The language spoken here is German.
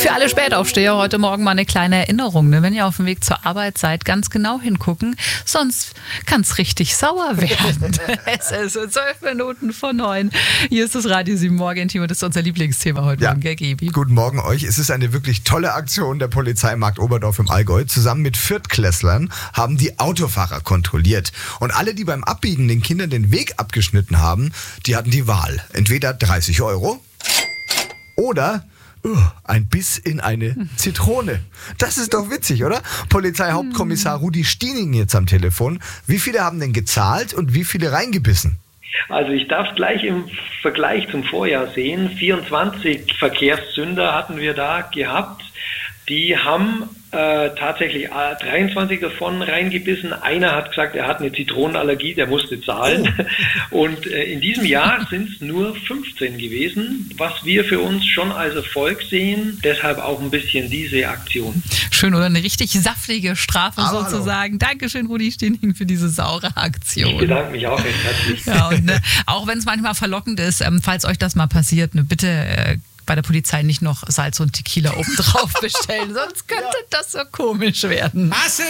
Für alle Spätaufsteher heute Morgen mal eine kleine Erinnerung. Wenn ihr auf dem Weg zur Arbeit seid, ganz genau hingucken, sonst kann es richtig sauer werden. Es ist 8:12. Hier ist das Radio 7 Morgen-Team und das ist unser Lieblingsthema heute Morgen, gell, Gebi? Guten Morgen euch. Es ist eine wirklich tolle Aktion der Polizei Markt Oberdorf im Allgäu. Zusammen mit Viertklässlern haben die Autofahrer kontrolliert. Und alle, die beim Abbiegen den Kindern den Weg abgeschnitten haben, die hatten die Wahl. Entweder 30 € oder ein Biss in eine Zitrone. Das ist doch witzig, oder? Polizeihauptkommissar Rudi Stiening jetzt am Telefon. Wie viele haben denn gezahlt und wie viele reingebissen? Also ich darf gleich im Vergleich zum Vorjahr sehen. 24 Verkehrssünder hatten wir da gehabt. Die haben tatsächlich 23 davon reingebissen. Einer hat gesagt, er hat eine Zitronenallergie, der musste zahlen. Und in diesem Jahr sind es nur 15 gewesen, was wir für uns schon als Erfolg sehen. Deshalb auch ein bisschen diese Aktion. Schön, oder? Eine richtig saftige Strafe sozusagen. Hallo. Dankeschön, Rudi Stiening, für diese saure Aktion. Ich bedanke mich auch recht herzlich. Ja, und auch wenn es manchmal verlockend ist, falls euch das mal passiert, bitte bei der Polizei nicht noch Salz und Tequila oben drauf bestellen, sonst könnte das so komisch werden.